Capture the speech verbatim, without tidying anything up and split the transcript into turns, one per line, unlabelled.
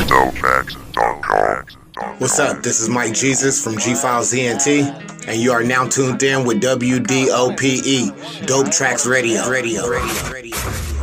dope tracks dot com.
What's up? This is Mike Jesus from G Files E N T, and you are now tuned in with W D O P E, Dope Tracks Radio. Radio. Radio. Radio.